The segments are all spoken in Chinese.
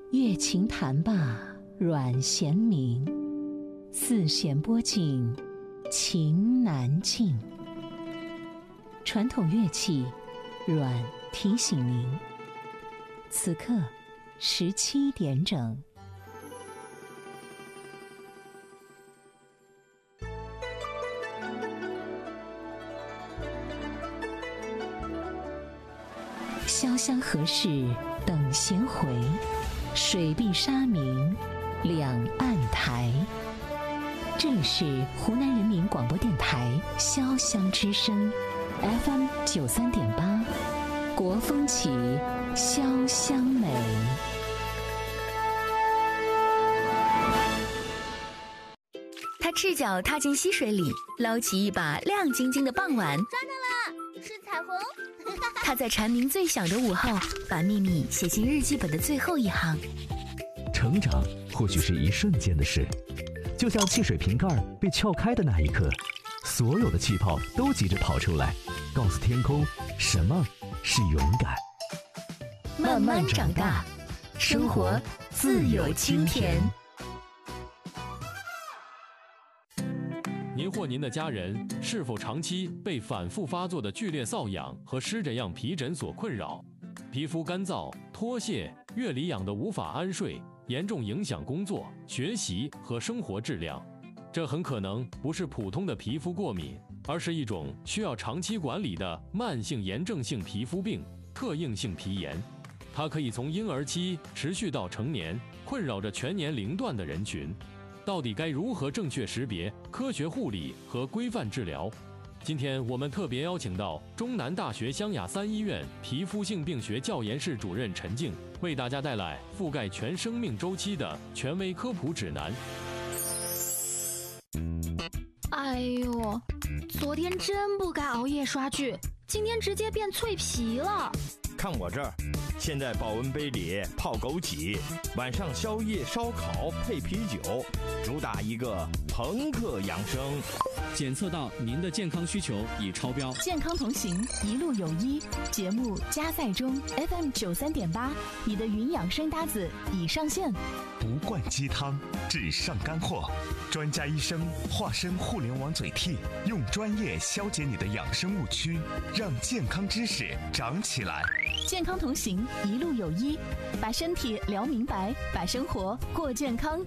月琴弹罢阮弦鸣，四弦拨尽情难尽。传统乐器，阮提醒您，此刻17点整。潇湘何事等闲回，水碧沙明两岸台。这里是湖南人民广播电台潇湘之声 FM 93.8，国风起，潇湘美。 他赤脚踏进溪水里，捞起一把亮晶晶的傍晚。 抓到了，是彩虹。 他在蝉鸣最响的午后，把秘密写进日记本的最后一行。 成长或许是一瞬间的事，就像汽水瓶盖被撬开的那一刻，所有的气泡都急着跑出来，告诉天空什么是勇敢。 慢慢长大，生活自有清甜。 您或您的家人是否长期被反复发作的剧烈瘙痒和湿疹样皮疹所困扰？皮肤干燥、脱屑、月里痒得无法安睡，严重影响工作、学习和生活质量。这很可能不是普通的皮肤过敏，而是一种需要长期管理的慢性炎症性皮肤病——特应性皮炎。它可以从婴儿期持续到成年，困扰着全年龄段的人群。到底该如何正确识别、科学护理和规范治疗？今天我们特别邀请到中南大学湘雅3医院皮肤性病学教研室主任陈静，为大家带来覆盖全生命周期的权威科普指南。 哎呦，昨天真不该熬夜刷剧，今天直接变脆皮了。 看我这儿，现在保温杯里泡枸杞，晚上宵夜烧烤配啤酒，主打一个朋克养生。 检测到您的健康需求已超标。 健康同行，一路有医。节目加载中 ，FM 93.8，你的云养生搭子已上线。 不灌鸡汤，只上干货。专家医生化身互联网嘴替，用专业消解你的养生误区，让健康知识长起来。 健康同行，一路有医，把身体聊明白，把生活过健康。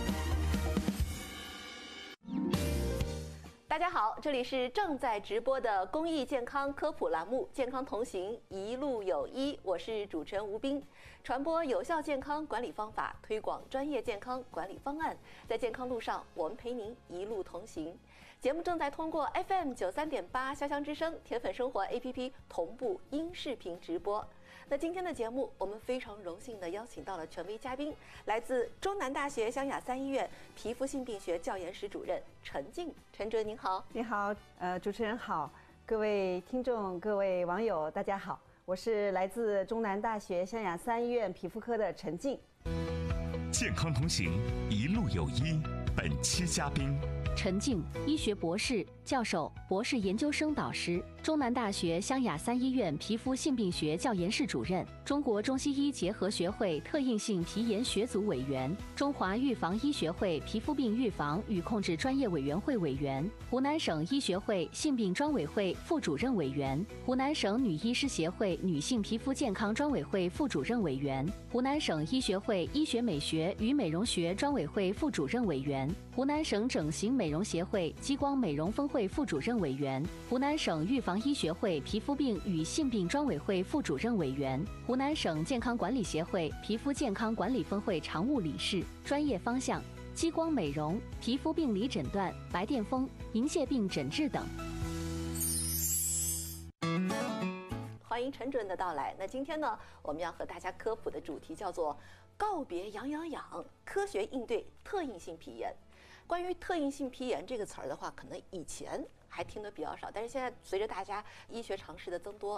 大家好，这里是正在直播的公益健康科普栏目《健康同行，一路有医》，我是主持人吴斌。传播有效健康管理方法，推广专业健康管理方案，在健康路上，我们陪您一路同行。节目正在通过 FM 93.8潇湘之声、铁粉生活 APP 同步音视频直播。那今天的节目，我们非常荣幸地邀请到了权威嘉宾，来自中南大学湘雅3医院皮肤性病学教研室主任陈静。陈主任您好。 你好，主持人好，各位听众、各位网友，大家好，我是来自中南大学湘雅3医院皮肤科的陈静。 健康同行，一路有医。本期嘉宾陈静，医学博士、教授、博士研究生导师，中南大学湘雅3医院皮肤性病学教研室主任，中国中西医结合学会特应性皮炎学组委员，中华预防医学会皮肤病预防与控制专业委员会委员，湖南省医学会性病专委会副主任委员，湖南省女医师协会女性皮肤健康专委会副主任委员，湖南省医学会医学美学与美容学专委会副主任委员，湖南省整形美容协会激光美容分会副主任委员，湖南省预防医学会皮肤病与性病专委会副主任委员，湖南省健康管理协会皮肤健康管理分会常务理事，专业方向激光美容、皮肤病理诊断、白癜风、银屑病诊治等。 欢迎陈主任的到来。那今天呢，我们要和大家科普的主题叫做告别痒痒痒，科学应对特应性皮炎。关于特应性皮炎这个词儿的话，可能以前还听得比较少，但是现在随着大家医学常识的增多，